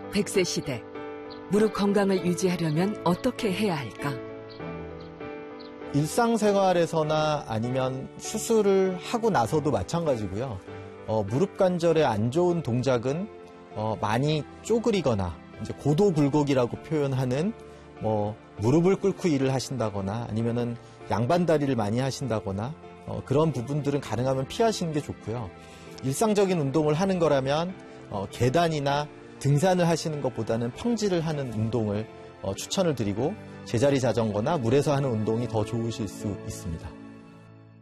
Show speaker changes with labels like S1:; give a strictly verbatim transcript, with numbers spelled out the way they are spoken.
S1: 백 세 시대, 무릎 건강을 유지하려면 어떻게 해야 할까?
S2: 일상생활에서나 아니면 수술을 하고 나서도 마찬가지고요. 어, 무릎 관절에 안 좋은 동작은 어, 많이 쪼그리거나 이제 고도 굴곡이라고 표현하는 뭐 무릎을 꿇고 일을 하신다거나 아니면은 양반다리를 많이 하신다거나 어, 그런 부분들은 가능하면 피하시는 게 좋고요. 일상적인 운동을 하는 거라면 어, 계단이나 등산을 하시는 것보다는 평지를 하는 운동을 어, 추천을 드리고 제자리 자전거나 물에서 하는 운동이 더 좋으실 수 있습니다.